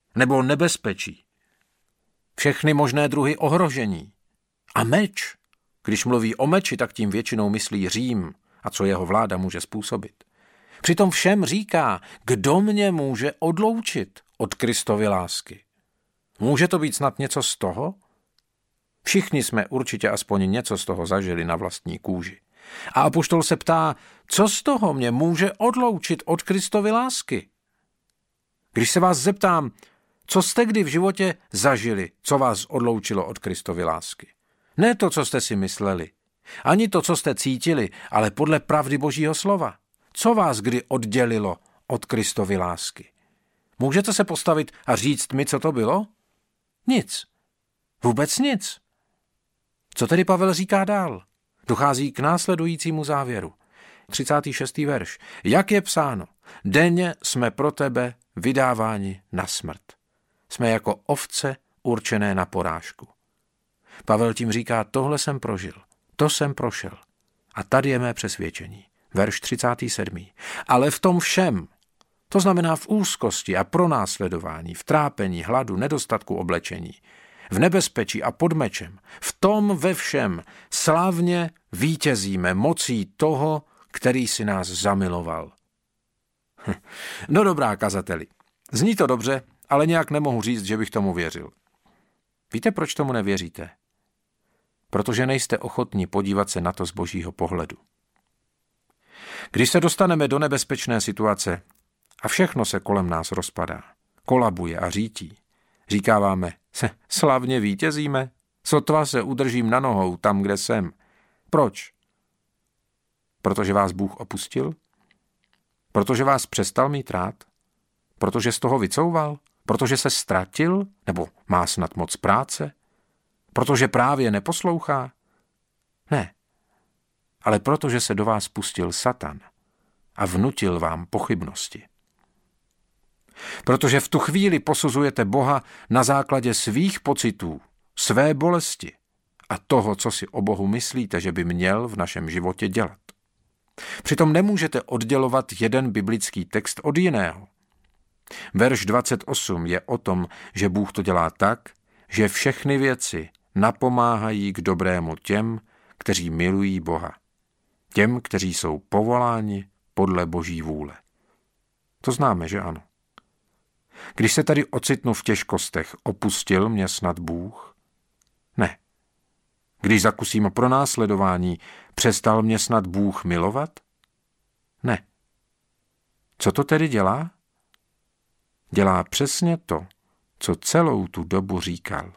nebo nebezpečí, všechny možné druhy ohrožení a meč. Když mluví o meči, tak tím většinou myslí Řím a co jeho vláda může způsobit. Přitom všem říká, kdo mě může odloučit od Kristovy lásky. Může to být snad něco z toho? Všichni jsme určitě aspoň něco z toho zažili na vlastní kůži. A apoštol se ptá, co z toho mě může odloučit od Kristovy lásky? Když se vás zeptám, co jste kdy v životě zažili, co vás odloučilo od Kristovy lásky? Ne to, co jste si mysleli, ani to, co jste cítili, ale podle pravdy Božího slova. Co vás kdy oddělilo od Kristovy lásky? Můžete se postavit a říct mi, co to bylo? Nic. Vůbec nic. Co tedy Pavel říká dál? Dochází k následujícímu závěru. 36. verš. Jak je psáno, denně jsme pro tebe vydáváni na smrt. Jsme jako ovce určené na porážku. Pavel tím říká, tohle jsem prožil, to jsem prošel. A tady je mé přesvědčení. Verš 37. Ale v tom všem, to znamená v úzkosti a pronásledování, v trápení, hladu, nedostatku oblečení, v nebezpečí a pod mečem, v tom ve všem slavně vítězíme mocí toho, který si nás zamiloval. No dobrá, kazateli, zní to dobře, ale nějak nemohu říct, že bych tomu věřil. Víte, proč tomu nevěříte? Protože nejste ochotní podívat se na to z Božího pohledu. Když se dostaneme do nebezpečné situace a všechno se kolem nás rozpadá, kolabuje a řítí, říkáváme, slavně vítězíme, sotva se udržím na nohou tam, kde jsem. Proč? Protože vás Bůh opustil? Protože vás přestal mít rád? Protože z toho vycouval? Protože se ztratil? Nebo má snad moc práce? Protože právě neposlouchá? Ne. Ale protože se do vás pustil Satan a vnutil vám pochybnosti. Protože v tu chvíli posuzujete Boha na základě svých pocitů, své bolesti a toho, co si o Bohu myslíte, že by měl v našem životě dělat. Přitom nemůžete oddělovat jeden biblický text od jiného. Verš 28 je o tom, že Bůh to dělá tak, že všechny věci napomáhají k dobrému těm, kteří milují Boha. Těm, kteří jsou povoláni podle Boží vůle. To známe, že ano. Když se tady ocitnu v těžkostech, opustil mě snad Bůh? Ne. Když zakusím o pronásledování, přestal mě snad Bůh milovat? Ne. Co to tedy dělá? Dělá přesně to, co celou tu dobu říkal.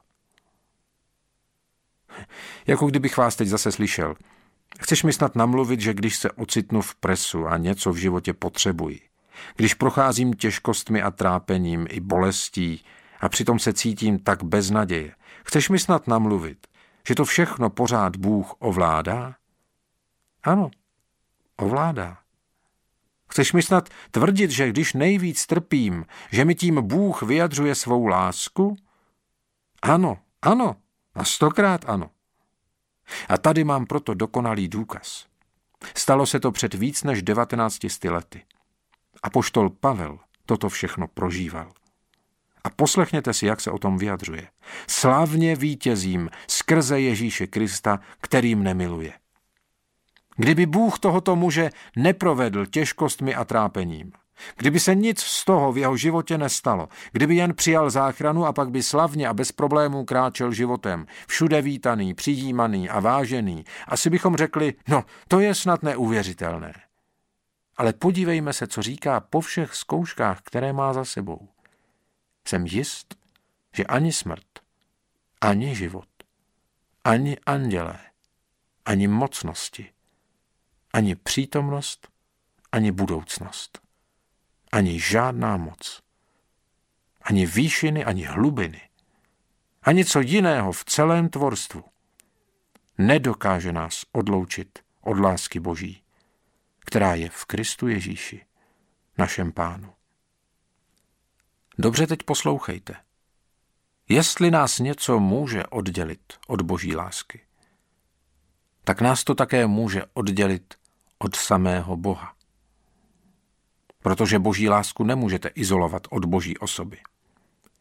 Jako kdybych vás teď zase slyšel. Chceš mi snad namluvit, že když se ocitnu v presu a něco v životě potřebuji, když procházím těžkostmi a trápením i bolestí a přitom se cítím tak bez naděje, chceš mi snad namluvit, že to všechno pořád Bůh ovládá? Ano, ovládá. Chceš mi snad tvrdit, že když nejvíc trpím, že mi tím Bůh vyjadřuje svou lásku? Ano, ano, a 100krát ano. A tady mám proto dokonalý důkaz. Stalo se to před víc než 19 lety. Apoštol Pavel toto všechno prožíval. A poslechněte si, jak se o tom vyjadřuje. Slavně vítězím skrze Ježíše Krista, kterým nemiluje. Kdyby Bůh tohoto muže neprovedl těžkostmi a trápením, kdyby se nic z toho v jeho životě nestalo, kdyby jen přijal záchranu a pak by slavně a bez problémů kráčel životem, všude vítaný, přijímaný a vážený, asi bychom řekli, no, to je snad neuvěřitelné. Ale podívejme se, co říká po všech zkouškách, které má za sebou. Jsem jist, že ani smrt, ani život, ani andělé, ani mocnosti, ani přítomnost, ani budoucnost, ani žádná moc, ani výšiny, ani hlubiny, ani co jiného v celém tvorstvu nedokáže nás odloučit od lásky Boží, která je v Kristu Ježíši, našem Pánu. Dobře teď poslouchejte. Jestli nás něco může oddělit od Boží lásky, tak nás to také může oddělit od samého Boha. Protože Boží lásku nemůžete izolovat od Boží osoby.